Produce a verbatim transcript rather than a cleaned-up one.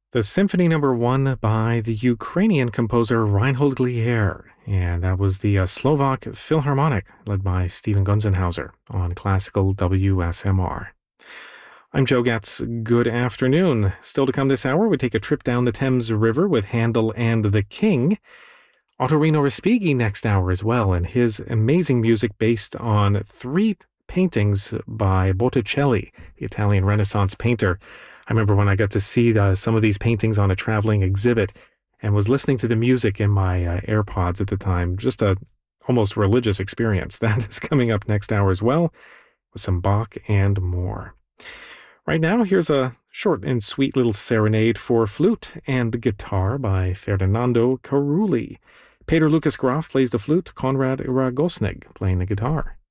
The Symphony Number One by the Ukrainian composer Reinhold Glier, and that was the uh, Slovak Philharmonic, led by Stephen Gunzenhauser on classical W S M R. I'm Joe Getz. Good afternoon. Still to come this hour, we take a trip down the Thames River with Handel and the King. Ottorino Respighi next hour as well, and his amazing music based on three paintings by Botticelli, the Italian Renaissance painter. I remember when I got to see uh, some of these paintings on a traveling exhibit and was listening to the music in my uh, AirPods at the time. Just a almost religious experience. That is coming up next hour as well, with some Bach and more. Right now, here's a short and sweet little serenade for flute and guitar by Ferdinando Carulli. Peter Lucas Graf plays the flute, Konrad Ragosnig playing the guitar.